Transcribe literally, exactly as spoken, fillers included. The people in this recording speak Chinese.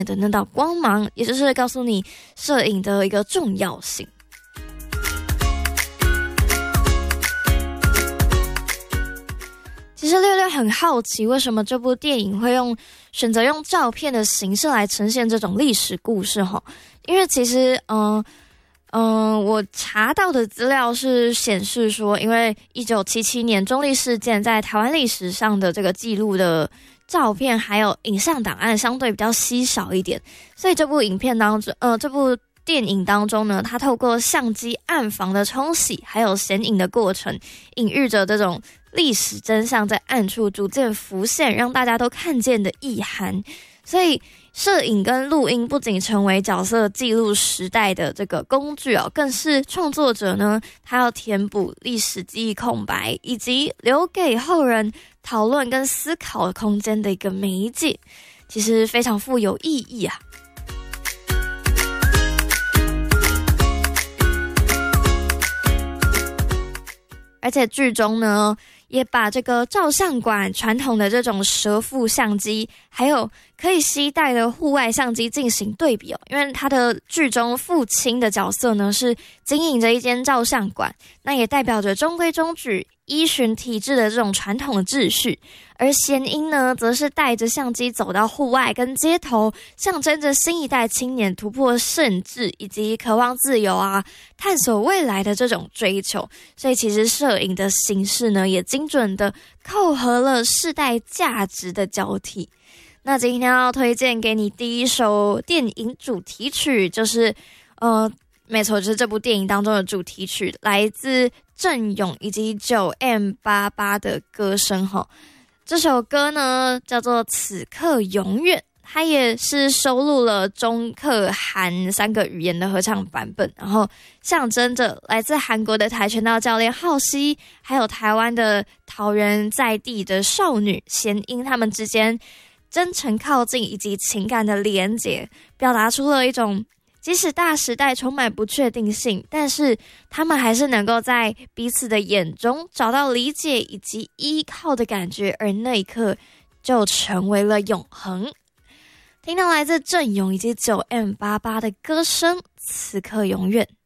的那道光芒，也就是告诉你摄影的一个重要性。其实六六很好奇，为什么这部电影会用选择用照片的形式来呈现这种历史故事齁？因为其实嗯嗯、呃，我查到的资料是显示说，因为一九七七年中坜事件在台湾历史上的这个记录的照片还有影像档案相对比较稀少一点，所以这部影片当中呃这部电影当中呢，它透过相机暗房的冲洗还有显影的过程，隐喻着这种历史真相在暗处逐渐浮现，让大家都看见的意涵。所以摄影跟录音不仅成为角色记录时代的这个工具哦，更是创作者呢，他要填补历史记忆空白，以及留给后人讨论跟思考空间的一个媒介，其实非常富有意义啊。而且剧中呢，也把这个照相馆传统的这种蛇腹相机，还有可以携带的户外相机进行对比哦。因为他的剧中父亲的角色呢，是经营着一间照相馆，那也代表着中规中矩、依循体制的这种传统的秩序。而贤英呢，则是带着相机走到户外跟街头，象征着新一代青年突破限制以及渴望自由啊、探索未来的这种追求。所以其实摄影的形式呢，也精准的扣合了世代价值的交替。那今天要推荐给你第一首电影主题曲，就是呃，没错，就是这部电影当中的主题曲，来自郑勇以及 九 M 八八 的歌声齁。这首歌呢叫做《此刻永远》，它也是收录了中客韩三个语言的合唱版本，然后象征着来自韩国的跆拳道教练浩熙，还有台湾的桃园在地的少女贤英，他们之间真诚靠近以及情感的连结，表达出了一种即使大时代充满不确定性，但是他们还是能够在彼此的眼中找到理解以及依靠的感觉，而那一刻就成为了永恒。听到来自郑勇以及 九 M 八八 的歌声，此刻永远。